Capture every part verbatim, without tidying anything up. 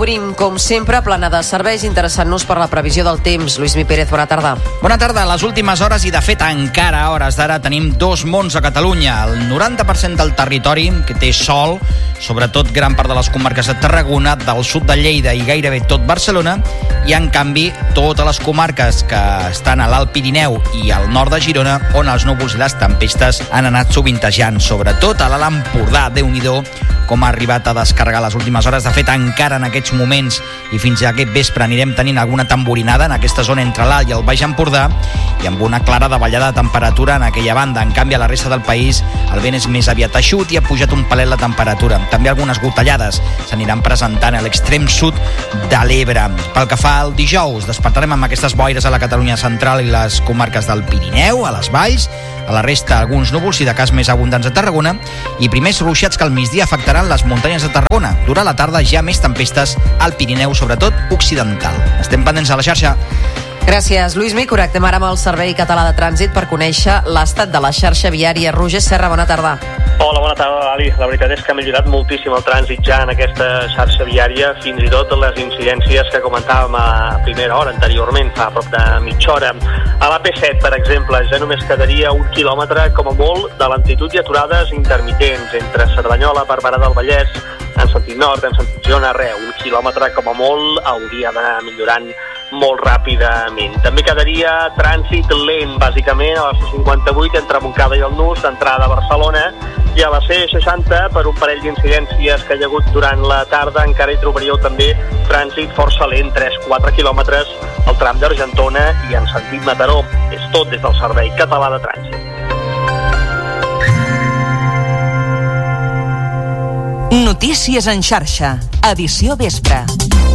obrim, com sempre, plana de serveis, interessant-nos per la previsió del temps. Lluís Mi Pérez, bona tarda. Bona tarda. Les últimes hores, i de fet encara a hores d'ara, tenim dos mons a Catalunya. El noranta per cent del territori que té sol, sobretot gran part de les comarques de Tarragona, del sud de Lleida i gairebé tot Barcelona, i en canvi totes les comarques que estan a l'Alt Pirineu i al nord de Girona, on els núvols i les tempestes han anat sovintejant, sobretot a l'Alt Empordà. Déu-n'hi-do com ha arribat a descarregar les últimes hores. De fet, encara en aquests moments i fins a aquest vespre anirem tenint alguna tamborinada en aquesta zona entre l'Alt i el Baix Empordà, i amb una clara davallada de temperatura en aquella banda. En canvi, a la resta del país el vent és més aviat eixut i ha pujat un palet la temperatura. També algunes gotellades s'aniran presentant a l'extrem sud de l'Ebre. Pel que fa al dijous, despertarem amb aquestes boires a la Catalunya central i les comarques del Pirineu, a les valls, a la resta alguns núvols i de cas més abundants a Tarragona, i primers ruixats que al migdia afectaran les muntanyes de Tarragona. Durant la tarda ja més tempestes al Pirineu, sobretot occidental. Estem pendents a la xarxa. Gràcies, Lluís Mi. Connectem ara amb el Servei Català de Trànsit per conèixer l'estat de la xarxa viària. Roger Serra, bona tarda. Hola, bona tarda, Ali. La veritat és que ha millorat moltíssim el trànsit ja en aquesta xarxa viària, fins i tot les incidències que comentàvem a primera hora anteriorment, fa prop de mitja hora. A l'A P set, per exemple, ja només quedaria un quilòmetre, com a molt, de lentitud i aturades intermitents entre Cerdanyola, Barberà del Vallès, en sentit nord, en sentit zona, res, un quilòmetre, com a molt, hauria d'anar millorant molt ràpidament. També quedaria trànsit lent, bàsicament, a la C cinquanta-vuit entre Montcada i el Nus, d'entrada a Barcelona, i a la C seixanta, per un parell d'incidències que hi ha hagut durant la tarda, encara hi trobaríeu també trànsit força lent, tres a quatre quilòmetres, al tram d'Argentona i en sentit Mataró. És tot des del Servei Català de Trànsit. Notícies en xarxa, edició vespre.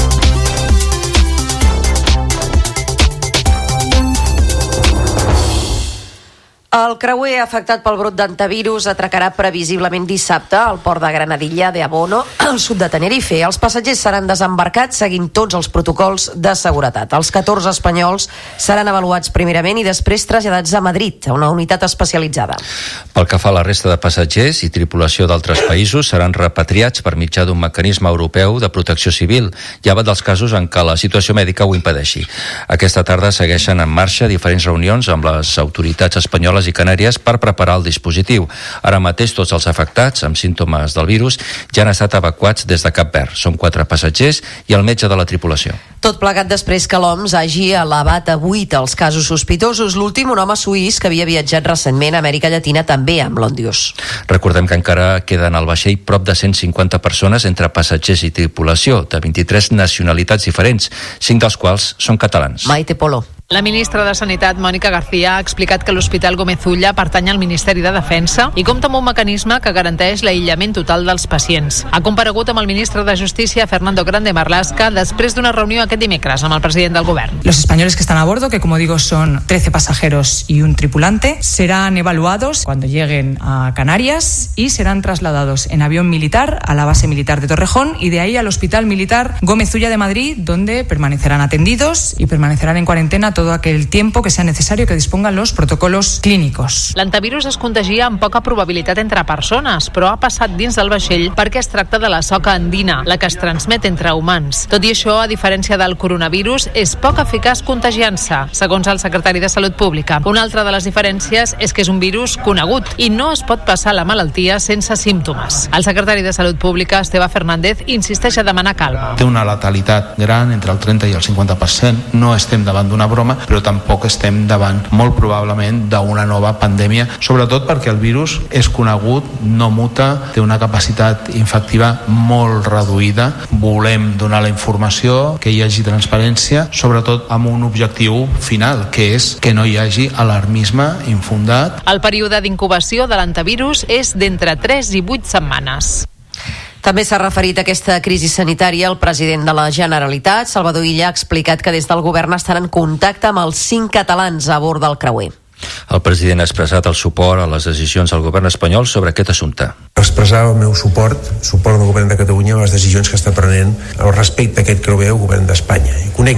El creuer afectat pel brot d'hantavirus atracarà previsiblement dissabte al port de Granadilla de Abono, al sud de Tenerife. Els passatgers seran desembarcats seguint tots els protocols de seguretat. Els catorze espanyols seran avaluats primerament i després traslladats a Madrid, a una unitat especialitzada. Pel que fa a la resta de passatgers i tripulació d'altres països, seran repatriats per mitjà d'un mecanisme europeu de protecció civil, llevat dels casos en què la situació mèdica ho impedeixi. Aquesta tarda segueixen en marxa diferents reunions amb les autoritats espanyoles i Canàries per preparar el dispositiu. Ara mateix tots els afectats amb símptomes del virus ja han estat evacuats des de Cap Verd. Són quatre passatgers i el metge de la tripulació. Tot plegat després que l'O M S hagi elevat a vuit els casos sospitosos. L'últim, un home suís que havia viatjat recentment a Amèrica Llatina, també amb l'Ondius. Recordem que encara queden al vaixell prop de cent cinquanta persones entre passatgers i tripulació, de vint-i-tres nacionalitats diferents, cinc dels quals són catalans. Maite Polo. La ministra de Sanitat, Mònica García, ha explicat que l'Hospital Gómez Ulla pertany al Ministeri de Defensa i compta amb un mecanisme que garanteix l'aïllament total dels pacients. Ha comparegut amb el ministre de Justícia, Fernando Grande Marlaska, després d'una reunió aquest dimecres amb el president del govern. Los españoles que están a bordo, que como digo son trece pasajeros y un tripulante, serán evaluados cuando lleguen a Canarias y serán trasladados en avión militar a la base militar de Torrejón y de ahí al Hospital Militar Gómez Ulla de Madrid, donde permanecerán atendidos y permanecerán en cuarentena todo aquel tiempo que sea necesario que dispongan los protocolos clínicos. L'antivirus es contagia amb poca probabilitat entre persones, però ha passat dins del vaixell perquè es tracta de la soca andina, la que es transmet entre humans. Tot i això, a diferència del coronavirus, és poc eficaç contagiant-se, segons el secretari de Salut Pública. Una altra de les diferències és que és un virus conegut i no es pot passar la malaltia sense símptomes. El secretari de Salut Pública, Esteve Fernández, insisteix a demanar calma. Té una letalitat gran, entre el trenta i el cinquanta per cent. No estem davant d'una broma, però tampoc estem davant, molt probablement, d'una nova pandèmia, sobretot perquè el virus és conegut, no muta, té una capacitat infectiva molt reduïda. Volem donar la informació, que hi hagi transparència, sobretot amb un objectiu final, que és que no hi hagi alarmisme infundat. El període d'incubació de l'antivirus és d'entre tres i vuit setmanes. També s'ha referit a aquesta crisi sanitària el president de la Generalitat. Salvador Illa ha explicat que des del govern estan en contacte amb els cinc catalans a bord del creuer. El president ha expressat el suport a les decisions del govern espanyol sobre aquest assumpte. Expressar el meu suport, suport del govern de Catalunya a les decisions que està prenent al respecte a aquest creuer el govern d'Espanya. I conec bé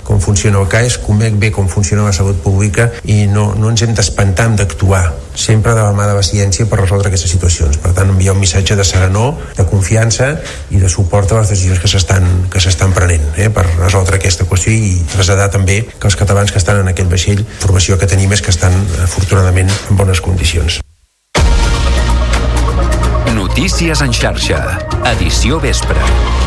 com funciona el C A E S, conec bé com funciona la salut pública i no, no ens hem d'espantar, hem d'actuar sempre de la mà de la ciència per resoldre aquestes situacions. Per tant, enviar un missatge de serenor, de confiança i de suport a les decisions que s'estan, que s'estan prenent eh, per resoldre aquesta qüestió i traslladar també que els catalans que estan en aquest vaixell, la informació que tenim és que estan afortunadament en bones condicions. Notícies en xarxa, edició vespre.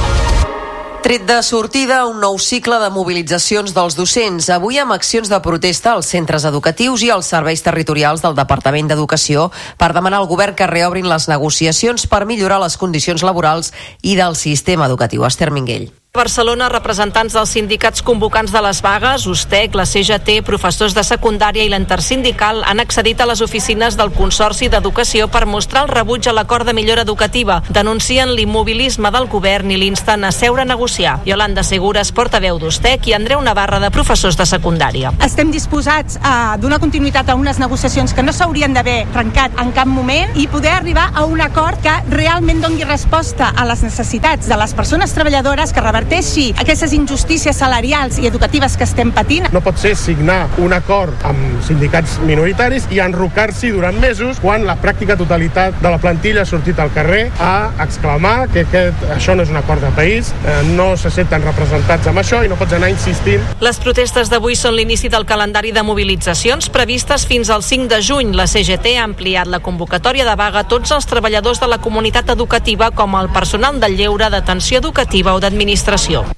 Tret de sortida, un nou cicle de mobilitzacions dels docents, avui amb accions de protesta als centres educatius i als serveis territorials del Departament d'Educació per demanar al govern que reobrin les negociacions per millorar les condicions laborals i del sistema educatiu. Esther Minguell. A Barcelona, representants dels sindicats convocants de les vagues, USTEC, la C G T, professors de secundària i l'Intersindical han accedit a les oficines del Consorci d'Educació per mostrar el rebuig a l'acord de millora educativa. Denuncien l'immobilisme del govern i l'insten a seure a negociar. Yolanda Segures, portaveu d'USTEC, i Andreu Navarra, de professors de secundària. Estem disposats a donar continuïtat a unes negociacions que no s'haurien d'haver trencat en cap moment i poder arribar a un acord que realment doni resposta a les necessitats de les persones treballadores, que reverteixi aquestes injustícies salarials i educatives que estem patint. No pot ser signar un acord amb sindicats minoritaris i enrocar-s'hi durant mesos quan la pràctica totalitat de la plantilla ha sortit al carrer a exclamar que aquest, això no és un acord de país, eh, no se senten representats amb això i no pots anar insistint. Les protestes d'avui són l'inici del calendari de mobilitzacions previstes fins al cinc de juny. La C G T ha ampliat la convocatòria de vaga a tots els treballadors de la comunitat educativa com el personal del lleure, d'atenció educativa o d'administració.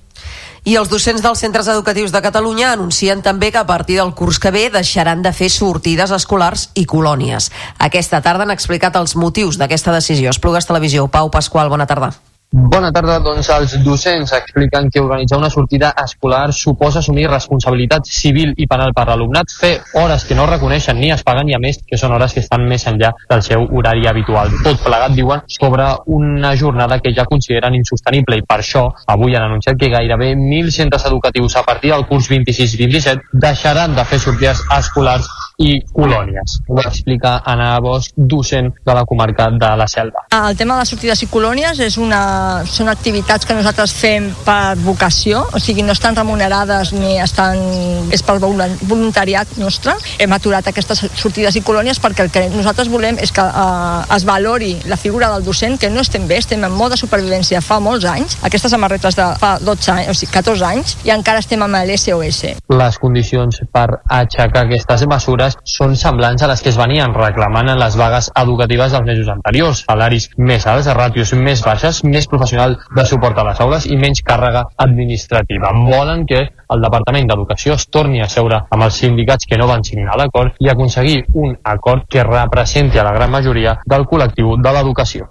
I els docents dels centres educatius de Catalunya anuncien també que a partir del curs que ve deixaran de fer sortides escolars i colònies. Aquesta tarda han explicat els motius d'aquesta decisió. Esplugues Televisió. Pau Pasqual, bona tarda. Bona tarda, doncs els docents expliquen que organitzar una sortida escolar suposa assumir responsabilitat civil i penal per l'alumnat, fer hores que no reconeixen ni es paguen i a més que són hores que estan més enllà del seu horari habitual. Tot plegat, diuen, sobre una jornada que ja consideren insostenible i per això avui han anunciat que gairebé mil centres educatius a partir del curs vint-i-sis vint-i-set deixaran de fer sortides escolars i colònies. Ho explica Anna Bosch, docent de la comarca de la Selva. El tema de sortides i colònies és una són activitats que nosaltres fem per vocació, o sigui, no estan remunerades ni estan... és per voluntariat nostre. Hem aturat aquestes sortides i colònies perquè el que nosaltres volem és que eh, es valori la figura del docent, que no estem bé, estem en mode de supervivència fa molts anys, aquestes amarretes de fa dotze anys, o sigui, catorze anys, i encara estem amb l'S O S. Les condicions per aixecar aquestes mesures són semblants a les que es venien reclamant en les vagues educatives dels mesos anteriors. Salaris més alts, ràtios més baixes, més professional de suport a les aules i menys càrrega administrativa. Volen que el Departament d'Educació es torni a seure amb els sindicats que no van signar l'acord i aconseguir un acord que representi a la gran majoria del col·lectiu de l'educació.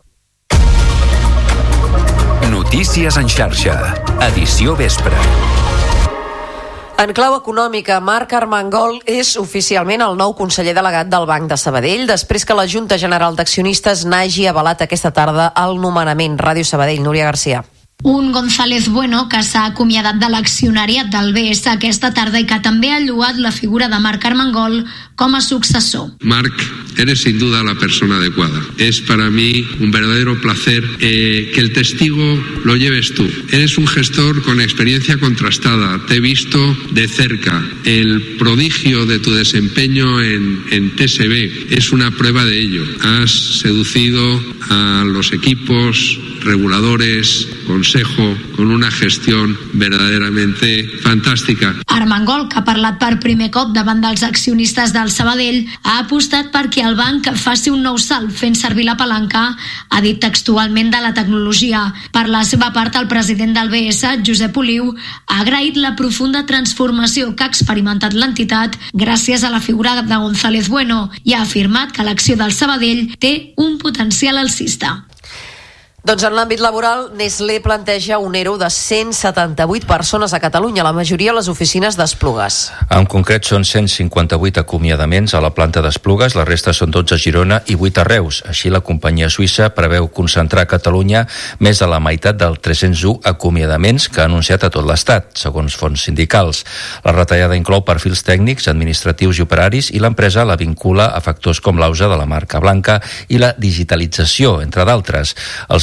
Notícies en xarxa, edició vespre. En clau econòmica, Marc Armengol és oficialment el nou conseller delegat del Banc de Sabadell, després que la Junta General d'Accionistes n'hagi avalat aquesta tarda el nomenament. Ràdio Sabadell, Núria Garcia. Un González Bueno que s'ha acomiadat de l'accionariat del B S aquesta tarda i que també ha lloat la figura de Marc Armengol com a successor. Marc, eres sin duda la persona adecuada. Es para mí un verdadero placer eh, que el testigo lo lleves tú. Eres un gestor con experiencia contrastada. Te he visto de cerca. El prodigio de tu desempeño en, en T S B es una prueba de ello. Has seducido a los equipos reguladores, consejo, con una gestión verdaderamente fantàstica. Armengol, que ha parlat per primer cop davant dels accionistes del Sabadell, ha apostat perquè el banc faci un nou salt fent servir la palanca, ha dit textualment, de la tecnologia. Per la seva part, el president del B S, Josep Oliu, ha agraït la profunda transformació que ha experimentat l'entitat gràcies a la figura de González Bueno i ha afirmat que l'acció del Sabadell té un potencial alcista. Doncs en l'àmbit laboral, Nestlé planteja un ERO de cent setanta-vuit persones a Catalunya, la majoria a les oficines d'Esplugues. En concret són cent cinquanta-vuit acomiadaments a la planta d'Esplugues, la resta són dotze a Girona i vuit a Reus. Així, la companyia suïssa preveu concentrar a Catalunya més de la meitat dels tres-cents u acomiadaments que ha anunciat a tot l'Estat, segons fons sindicals. La retallada inclou perfils tècnics, administratius i operaris i l'empresa la vincula a factors com l'auge de la marca blanca i la digitalització, entre d'altres. Els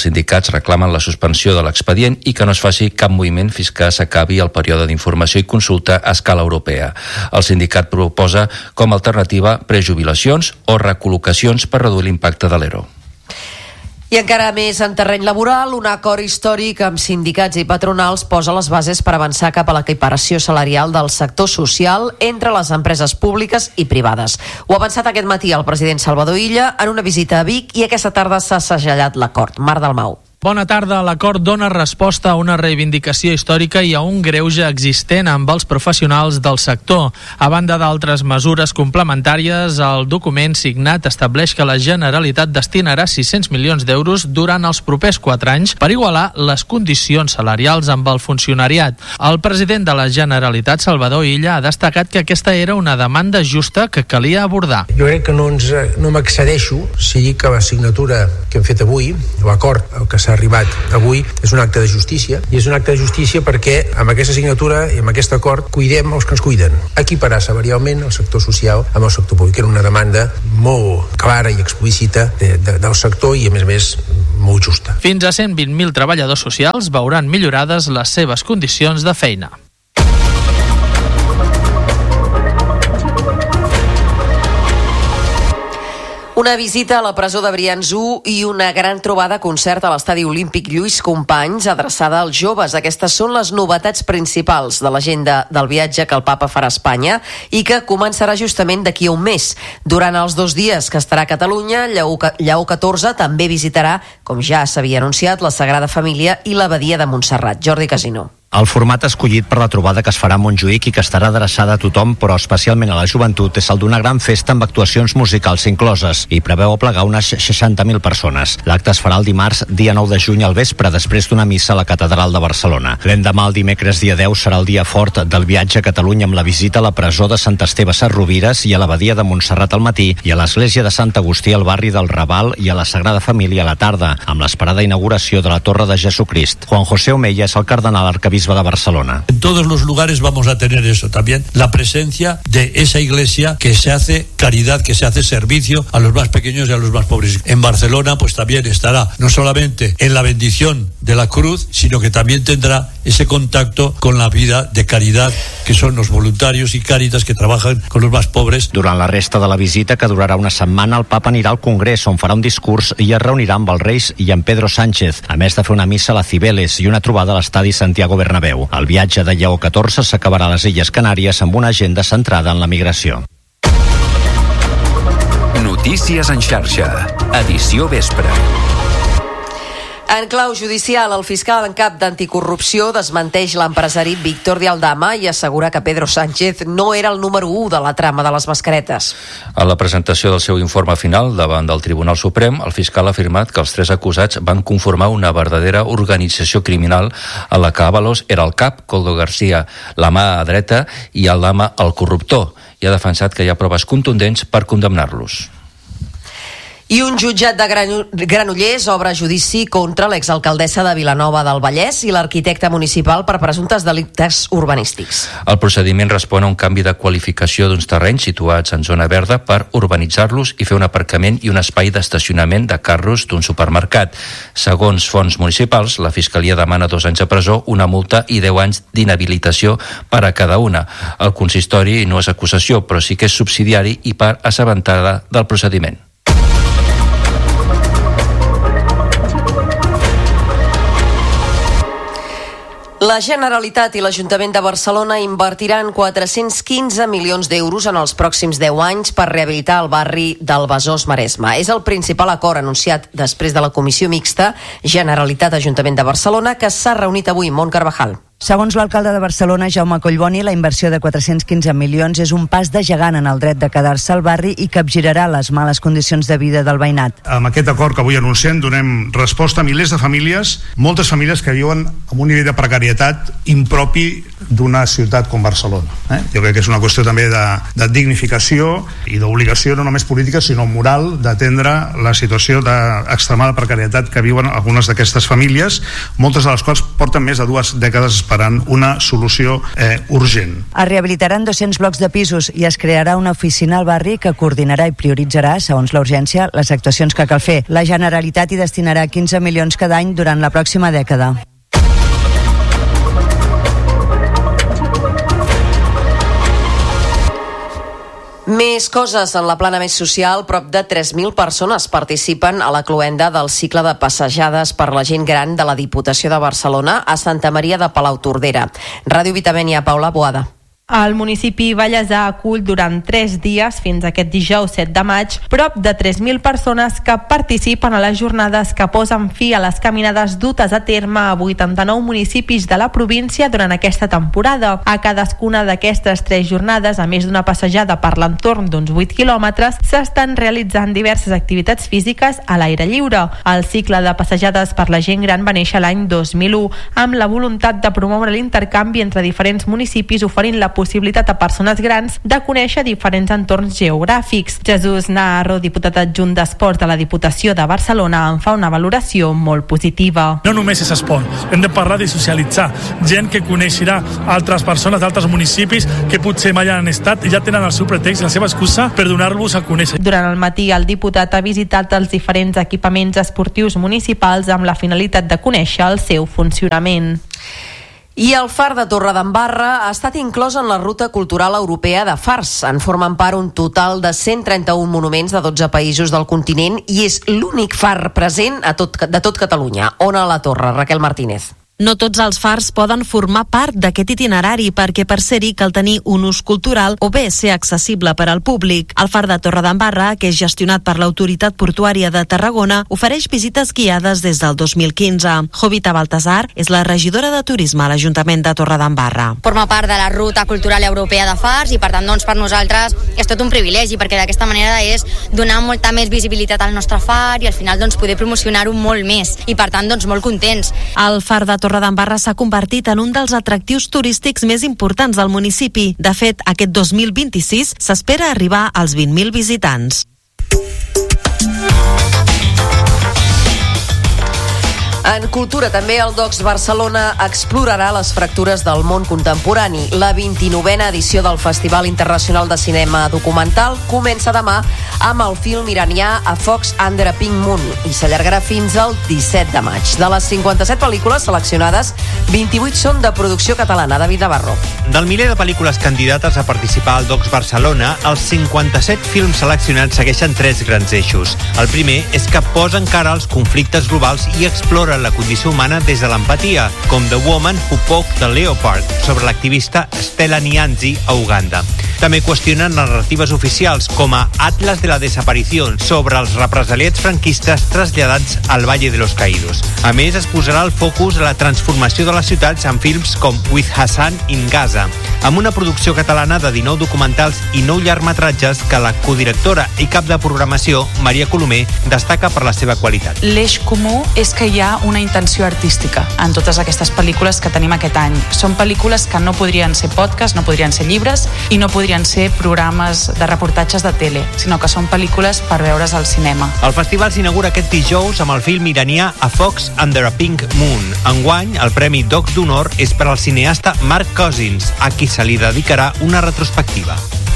sindicats reclamen la suspensió de l'expedient i que no es faci cap moviment fins que s'acabi el període d'informació i consulta a escala europea. El sindicat proposa com a alternativa prejubilacions o recol·locacions per reduir l'impacte de l'E R O. I encara més en terreny laboral, un acord històric amb sindicats i patronals posa les bases per avançar cap a l'equiparació salarial del sector social entre les empreses públiques i privades. Ho ha avançat aquest matí el president Salvador Illa en una visita a Vic i aquesta tarda s'ha segellat l'acord. Mar Dalmau. Bona tarda. L'acord dona resposta a una reivindicació històrica i a un greuge existent amb els professionals del sector. A banda d'altres mesures complementàries, el document signat estableix que la Generalitat destinarà sis-cents milions d'euros durant els propers quatre anys per igualar les condicions salarials amb el funcionariat. El president de la Generalitat, Salvador Illa, ha destacat que aquesta era una demanda justa que calia abordar. Jo crec que no, ens, no m'excedeixo si dic que la signatura que hem fet avui, l'acord que s'ha arribat avui, és un acte de justícia, i és un acte de justícia perquè amb aquesta signatura i amb aquest acord cuidem els que ens cuiden. Equiparar salarialment el sector social amb el sector públic. Era una demanda molt clara i explícita de, de, del sector i a més a més molt justa. Fins a cent vint mil treballadors socials veuran millorades les seves condicions de feina. Una visita a la presó de Brians u i una gran trobada concert a l'estadi olímpic Lluís Companys adreçada als joves. Aquestes són les novetats principals de l'agenda del viatge que el papa farà a Espanya i que començarà justament d'aquí a un mes. Durant els dos dies que estarà a Catalunya, Lleó catorze també visitarà, com ja s'havia anunciat, la Sagrada Família i l'abadia de Montserrat. Jordi Casino. El format escollit per la trobada que es farà a Montjuïc i que estarà adreçada a tothom, però especialment a la joventut, és el d'una gran festa amb actuacions musicals incloses i preveu aplegar unes seixanta mil persones. L'acte es farà el dimarts, dia nou de juny al vespre, després d'una missa a la Catedral de Barcelona. L'endemà, el dimecres, dia deu, serà el dia fort del viatge a Catalunya amb la visita a la presó de Sant Esteve Sesrovires i a l'abadia de Montserrat al matí i a l'església de Sant Agustí al barri del Raval i a la Sagrada Família a la tarda, amb l'esperada inauguració de la Torre de Jesucrist. Juan José Omeya és el cardenal arquebisbe de Barcelona. En todos los lugares vamos a tener eso también, la presencia de esa iglesia que se hace caridad, que se hace servicio a los más pequeños y a los más pobres. En Barcelona pues también estará no solamente en la bendición de la cruz, sino que también tendrá ese contacto con la vida de caridad que son los voluntarios y Càritas que trabajan con los más pobres. Durant la resta de la visita, que durarà una setmana, el papa anirà al Congrés on farà un discurs i es reunirà amb els Reis i amb Pedro Sánchez, a més de fer una missa a la Cibeles i una trobada a l'estadi Santiago Bernabéu. El viatge de Lleó catorze s'acabarà a les Illes Canàries amb una agenda centrada en la migració. Notícies en xarxa, edició vespre. En clau judicial, el fiscal en cap d'anticorrupció desmenteix l'empresari Víctor de Aldama i assegura que Pedro Sánchez no era el número u de la trama de les mascaretes. A la presentació del seu informe final davant del Tribunal Suprem, el fiscal ha afirmat que els tres acusats van conformar una verdadera organització criminal a la que Ábalos era el cap, Koldo García la mà dreta i Aldama el corruptor, i ha defensat que hi ha proves contundents per condemnar-los. I un jutjat de Granollers obre judici contra l'exalcaldessa de Vilanova del Vallès i l'arquitecte municipal per presumptes delictes urbanístics. El procediment respon a un canvi de qualificació d'uns terrenys situats en zona verda per urbanitzar-los i fer un aparcament i un espai d'estacionament de carros d'un supermercat. Segons fonts municipals, la Fiscalia demana dos anys de presó, una multa i deu anys d'inhabilitació per a cada una. El consistori no és acusació, però sí que és subsidiari i part assabentada del procediment. La Generalitat i l'Ajuntament de Barcelona invertiran quatre-cents quinze milions d'euros en els pròxims deu anys per rehabilitar el barri del Besòs Maresme. És el principal acord anunciat després de la comissió mixta Generalitat-Ajuntament de Barcelona que s'ha reunit avui. Mont Carvajal. Segons l'alcalde de Barcelona, Jaume Collboni, la inversió de quatre-cents quinze milions és un pas de gegant en el dret de quedar-se al barri i capgirarà les males condicions de vida del veïnat. Amb aquest acord que avui anunciem donem resposta a milers de famílies, moltes famílies que viuen amb un nivell de precarietat impropi d'una ciutat com Barcelona. Eh? Jo crec que és una qüestió també de, de dignificació i d'obligació no només política sinó moral d'atendre la situació d'extremada precarietat que viuen algunes d'aquestes famílies, moltes de les quals porten més de dues dècades esperant una solució eh, urgent. Es rehabilitaran dos-cents blocs de pisos i es crearà una oficina al barri que coordinarà i prioritzarà, segons la urgència, les actuacions que cal fer. La Generalitat hi destinarà quinze milions cada any durant la pròxima dècada. Més coses en la plana més social. Prop de tres mil persones participen a la cloenda del cicle de passejades per la gent gran de la Diputació de Barcelona a Santa Maria de Palautordera. Ràdio Vitamènia, Paula Boada. El municipi Vallèsà acull durant tres dies, fins aquest dijous set de maig, prop de tres mil persones que participen a les jornades que posen fi a les caminades dutes a terme a vuitanta-nou municipis de la província durant aquesta temporada. A cadascuna d'aquestes tres jornades, a més d'una passejada per l'entorn d'uns vuit quilòmetres, s'estan realitzant diverses activitats físiques a l'aire lliure. El cicle de passejades per la gent gran va néixer l'any dos mil u, amb la voluntat de promoure l'intercanvi entre diferents municipis, oferint la possibilitat a persones grans de conèixer diferents entorns geogràfics. Jesús Naharro, diputat adjunt d'Esports de la Diputació de Barcelona, en fa una valoració molt positiva. No només és esport, hem de parlar de socialitzar, gent que coneixerà altres persones d'altres municipis que potser mai han estat i ja tenen el seu pretext i la seva excusa per donar-los a conèixer. Durant el matí, el diputat ha visitat els diferents equipaments esportius municipals amb la finalitat de conèixer el seu funcionament. I el Far de Torredembarra ha estat inclòs en la Ruta Cultural Europea de Fars. En formen part un total de cent trenta-un monuments de dotze països del continent i és l'únic far present a tot, de tot Catalunya. On a la Torre? Raquel Martínez. No tots els fars poden formar part d'aquest itinerari perquè per ser-hi cal tenir un ús cultural o bé ser accessible per al públic. El Far de Torredembarra, que és gestionat per l'Autoritat Portuària de Tarragona, ofereix visites guiades des del dos mil quinze. Jovita Baltasar és la regidora de Turisme a l'Ajuntament de Torredembarra. Forma part de la Ruta Cultural Europea de Fars i per tant doncs, per nosaltres és tot un privilegi perquè d'aquesta manera és donar molta més visibilitat al nostre far i al final doncs, poder promocionar-ho molt més i per tant doncs, molt contents. El Far de Torredembarra s'ha convertit en un dels atractius turístics més importants del municipi. De fet, aquest dos mil vint-i-sis s'espera arribar als vint mil visitants. En cultura, també el Docs Barcelona explorarà les fractures del món contemporani. La vint-i-novena edició del Festival Internacional de Cinema Documental comença demà amb el film iranià A Fox Under a Pink Moon i s'allargarà fins al disset de maig. De les cinquanta-set pel·lícules seleccionades, vint-i-vuit són de producció catalana. David Navarro. Del miler de pel·lícules candidates a participar al Docs Barcelona, els cinquanta-set films seleccionats segueixen tres grans eixos. El primer és que posa encara els conflictes globals i explora la condició humana des de l'empatia, com The Woman Who Poked the Leopard, sobre l'activista Stella Nyanzi a Uganda. També qüestionen narratives oficials, com a Atlas de la Desaparició, sobre els represaliats franquistes traslladats al Valle de los Caídos. A més, es posarà el focus a la transformació de les ciutats en films com With Hassan in Gaza, amb una producció catalana de dinou documentals i nou llargmetratges que la codirectora i cap de programació, Maria Colomer, destaca per la seva qualitat. L'eix comú és que hi ha una intenció artística en totes aquestes pel·lícules que tenim aquest any. Són pel·lícules que no podrien ser podcast, no podrien ser llibres i no podrien ser programes de reportatges de tele, sinó que són pel·lícules per veure's al cinema. El festival s'inaugura aquest dijous amb el film iranià A Fox Under a Pink Moon. Enguany, el Premi Docs d'Honor és per al cineasta Mark Cousins, a qui se li dedicarà una retrospectiva.